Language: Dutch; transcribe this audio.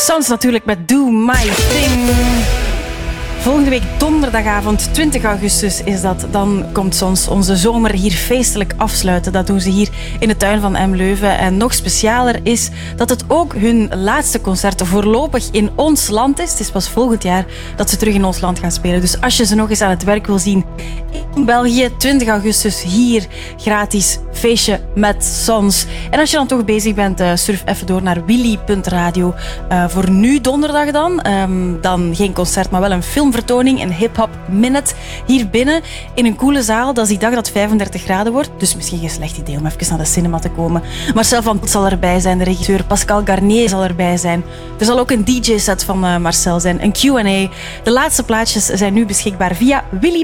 Sons natuurlijk met Do My Thing. Volgende week donderdagavond, 20 augustus is dat. Dan komt Sons onze zomer hier feestelijk afsluiten. Dat doen ze hier in de tuin van M. Leuven. En nog specialer is dat het ook hun laatste concert voorlopig in ons land is. Het is pas volgend jaar dat ze terug in ons land gaan spelen. Dus als je ze nog eens aan het werk wil zien in België, 20 augustus hier gratis feestje met Sons. En als je dan toch bezig bent, surf even door naar willy.radio. Voor nu donderdag dan geen concert, maar wel een filmvertoning, een hip-hop minute hier binnen in een coole zaal. Dat is die dag dat 35 graden wordt, dus misschien geen slecht idee om even naar de cinema te komen. Marcel van Pot zal erbij zijn, de regisseur Pascal Garnier zal erbij zijn. Er zal ook een DJ-set van Marcel zijn, een Q&A. De laatste plaatjes zijn nu beschikbaar via willy.radio.